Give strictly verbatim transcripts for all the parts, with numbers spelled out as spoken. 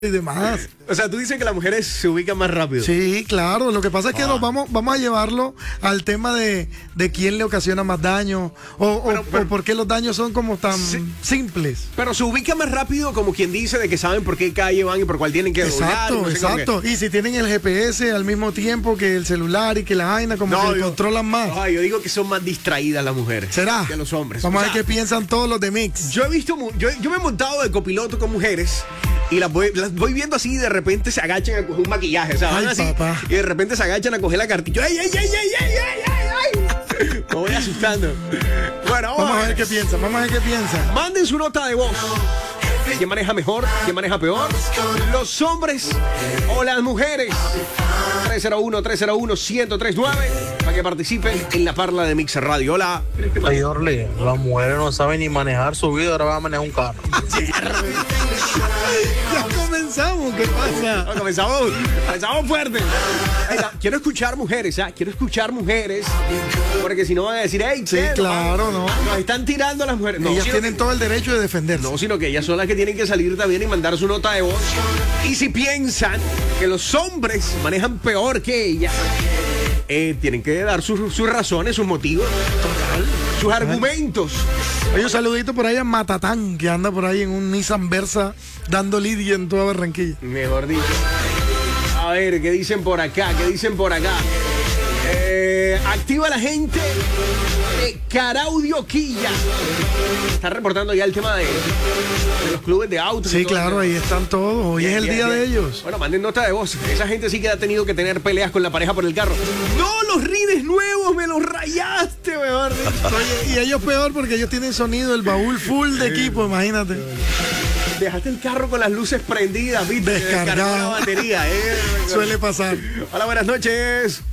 y demás. O sea, tú dices que las mujeres se ubican más rápido. Sí, claro. Lo que pasa es que Ah. nos vamos, vamos a llevarlo al tema de, de quién le ocasiona más daño o, Pero, o, pero- o por qué los daños son como tan Sí. simples. Pero se ubica más rápido como quien dice de que saben por qué calle van y por cuál tienen que doblar. Exacto, no sé cómo que- exacto. Y si tienen el G P S al mismo tiempo que el celular y que la vaina, como No, que yo- controlan más. Ay, yo digo que son más distraídas las mujeres. ¿Será? Que los hombres. Vamos O a ver sea, qué piensan todos los de Mix. Yo he visto, mu- yo, yo me he montado de copiloto con mujeres y las voy, las voy viendo así y de repente se agachan a coger un maquillaje, o sea, van Ay, así papá. y de repente se agachan a coger la cartilla. ¡Ay, ay, ay, ay, ay, ay, ay, ay! Me voy asustando. Bueno, Vamos a ver qué piensan, vamos a ver qué piensan. Manden su nota de voz. ¿Quién maneja mejor? ¿Quién maneja peor? ¿Los hombres o las mujeres? tres cero uno, tres cero uno, uno cero tres nueve para que participen en la parla de Mix Radio. Hola. Ay, Orly, las mujeres no saben ni manejar su vida, ahora van a manejar un carro. Ya comenzamos, ¿qué pasa? No, comenzamos, comenzamos fuerte. Ahí está. Quiero escuchar mujeres, ¿ah? Quiero escuchar mujeres. Porque si no van a decir, hey, Sí, ¿qué? claro, no. Nos están tirando a las mujeres. No, Ellas sino tienen que- todo el derecho de defenderse. no, sino que ellas son las que tienen que salir también y mandar su nota de voz. Y si piensan que los hombres manejan peor que ellas, eh, tienen que dar sus, sus razones, sus motivos, sus argumentos. Oye, un saludito por ahí a Matatán, que anda por ahí en un Nissan Versa dando lidia en toda Barranquilla. Mejor dicho. A ver, ¿qué dicen por acá? ¿Qué dicen por acá? Eh, activa la gente de Caraudio Quilla. Está reportando ya el tema de, de los clubes de autos. y Sí, todo claro, eso. ahí están todos. Hoy Bien, es el bien, día bien. de ellos. Bueno, manden nota de voz. Esa gente sí que ha tenido que tener peleas con la pareja por el carro. ¡No, los rines nuevos! ¡Me los rayaste, mejor! Oye, y ellos peor porque ellos tienen sonido, el baúl full de equipo, imagínate. Dejaste el carro con las luces prendidas, ¿viste? Descargado. Descargó la batería, ¿eh? Suele pasar. Hola, buenas noches.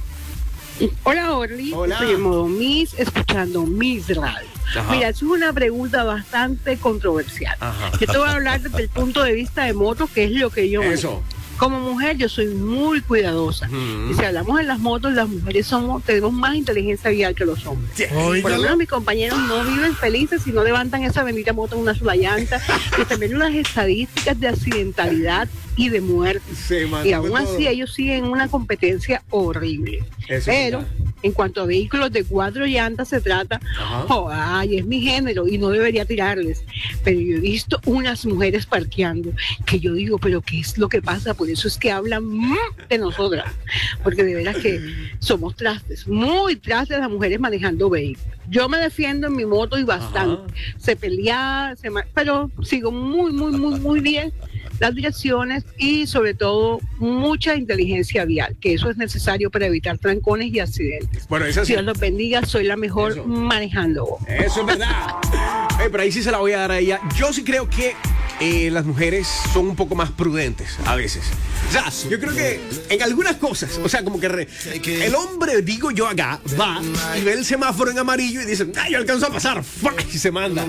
Hola, Orly. Hola. Estoy en modo Miss, escuchando Miss Radio. Ajá. Mira, es una pregunta bastante controversial. Ajá. Yo te voy a hablar desde el punto de vista de moto, que es lo que yo Eso. manejo. Como mujer, yo soy muy cuidadosa. Ujú. Y si hablamos de las motos, las mujeres somos, tenemos más inteligencia vial que los hombres. Por lo Óigalo. menos mis compañeros no viven felices si no levantan esa bendita moto en una sola llanta. Y también unas estadísticas de accidentalidad y de muerte. Se mandó Y aún todo. así ellos siguen una competencia horrible. Eso es Pero verdad. en cuanto a vehículos de cuatro llantas se trata, Ajá. oh, ay, es mi género y no debería tirarles. Pero yo he visto unas mujeres parqueando que yo digo, pero ¿qué es lo que pasa? Por eso es que hablan mm, de nosotras. Porque de veras que somos trastes, muy trastes las mujeres manejando vehículos. Yo me defiendo en mi moto y bastante. Ajá. Se pelea, se ma- pero sigo muy, muy, muy, muy bien las direcciones y sobre todo mucha inteligencia vial, que eso es necesario para evitar trancones y accidentes. Bueno, esa sí. Dios los bendiga, soy la mejor Eso. manejando. Eso es verdad. Eh, pero ahí sí se la voy a dar a ella. Yo sí creo que eh, las mujeres son un poco más prudentes a veces. O sea, yo creo que en algunas cosas, o sea, como que re- el hombre, digo yo acá, va y ve el semáforo en amarillo y dice, ¡ay, yo alcanzo a pasar! ¡Fuck! Y se manda.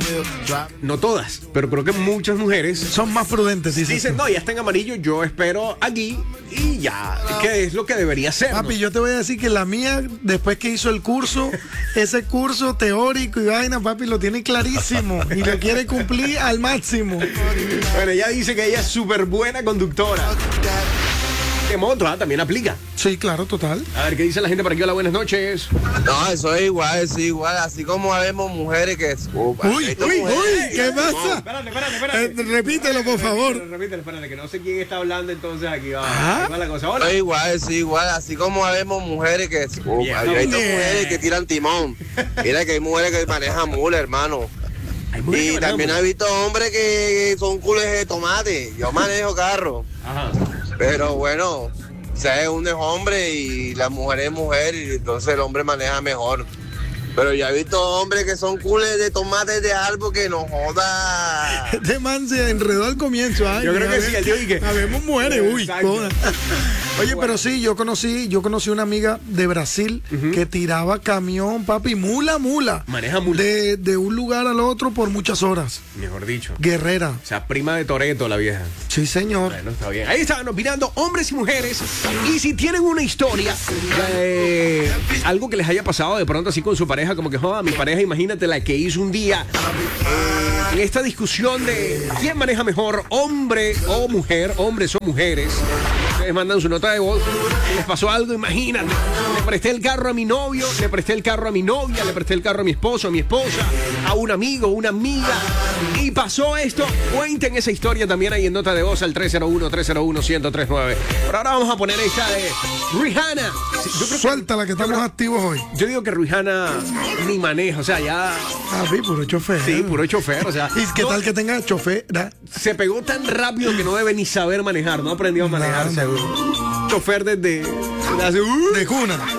No todas, pero creo que muchas mujeres Son más prudentes, dices dicen, tú. no, ya está en amarillo, yo espero aquí y ya, que es lo que debería ser. ¿no? Papi, yo te voy a decir que la mía, después que hizo el curso, ese curso teórico y vaina, papi, lo tiene clarísimo y lo quiere cumplir al máximo. Bueno, ella dice que ella es súper buena conductora. De moto, ah, también aplica. Sí, claro, total. A ver, ¿qué dice la gente por aquí? Hola, buenas noches. No, eso es igual, eso es igual. Así como vemos mujeres que... Uh, Uy, estas uy, mujeres- uy, ¿qué pasa? Espérate, espérate, Eh, repítelo, por favor. Repítelo, espérate, que no sé quién está hablando entonces aquí. Va, Ah. ahí va la cosa. Eso Hola. es igual, eso es igual. Así como vemos mujeres que... Uh, Bien, yo he visto bien. mujeres que tiran timón. Mira que hay mujeres que manejan mula, hermano. Hay mujeres Y que también he manejamos. visto hombres que son cules de tomate. Yo manejo carro. Ajá. Pero bueno, sea uno es hombre y la mujer es mujer y entonces el hombre maneja mejor. Pero ya he visto hombres que son cules de tomates de árbol que no joda. Este man se enredó al comienzo. Ay, Yo creo a que ver, sí, el tío Ike. Habemos mujeres, uy, Exacto. joda. Oye, Bueno. pero sí, yo conocí, yo conocí una amiga de Brasil Ujú. que tiraba camión, papi, mula, mula. Maneja mula. De, de un lugar al otro por muchas horas. Mejor dicho. Guerrera. O sea, prima de Toreto, la vieja. Sí, señor. Bueno, está bien. Ahí estaban opinando hombres y mujeres. Y si tienen una historia, eh, algo que les haya pasado de pronto así con su pareja, como que, joda, mi pareja, imagínate la que hizo un día eh, en esta discusión de quién maneja mejor, hombre o mujer, hombres o mujeres. Ustedes mandan su nota de voz. Les pasó algo, imagínate. Le presté el carro a mi novio, le presté el carro a mi novia, le presté el carro a mi esposo, a mi esposa, a un amigo, una amiga. Y pasó esto. Cuenten esa historia también ahí en nota de voz al tres cero uno, tres cero uno, uno cero tres nueve. Pero ahora vamos a poner esta de Rihanna. Sí, yo, creo que, Suéltala que estamos activos hoy. yo digo que Rihanna ni maneja, o sea, ya. Papi, puro chofer. Sí, puro chofer, o sea. ¿Y qué no- tal que tenga chofer? ¿Da? Se pegó tan rápido que no debe ni saber manejar, no aprendió a manejar, No, no. seguro. Chofer desde, desde hace, uh, De cuna.